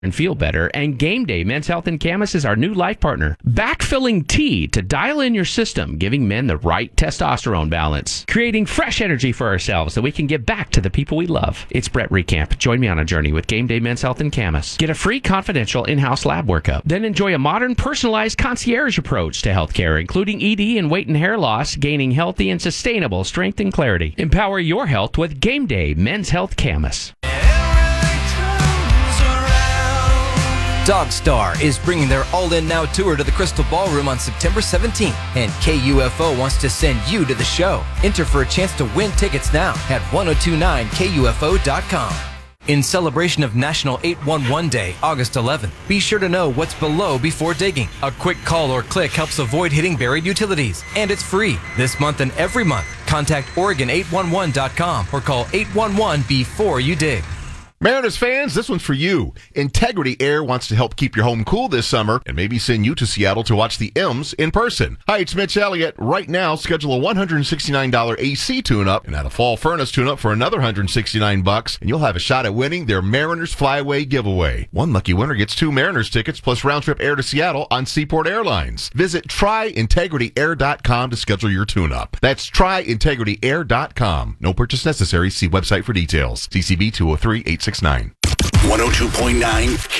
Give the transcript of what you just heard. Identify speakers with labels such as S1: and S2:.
S1: and feel better. And Game Day Men's Health in Camas is our new life partner. Backfilling tea to dial in your system, giving men the right testosterone balance, creating fresh energy for ourselves so we can give back to the people we love. It's Brett Recamp. Join me on a journey with Game Day Men's Health in Camas. Get a free confidential in-house lab workup. Then enjoy a modern, personalized concierge approach to healthcare, including ED and weight and hair loss, gaining healthy and sustainable strength and clarity. Empower your health with Game Day Men's Health Camas.
S2: Dogstar is bringing their All In Now tour to the Crystal Ballroom on September 17th, and KUFO wants to send you to the show. Enter for a chance to win tickets now at 1029kufo.com. In celebration of National 811 Day, August 11th, be sure to know what's below before digging. A quick call or click helps avoid hitting buried utilities, and it's free this month and every month. Contact Oregon811.com or call 811 before you dig.
S3: Mariners fans, this one's for you. Integrity Air wants to help keep your home cool this summer and maybe send you to Seattle to watch the M's in person. Hi, it's Mitch Elliott. Right now, schedule a $169 AC tune-up and add a fall furnace tune-up for another $169, and you'll have a shot at winning their Mariners Flyaway giveaway. One lucky winner gets 2 Mariners tickets plus round-trip air to Seattle on Seaport Airlines. Visit tryintegrityair.com to schedule your tune-up. That's tryintegrityair.com. No purchase necessary. See website for details. CCB 203-869.
S4: 102.9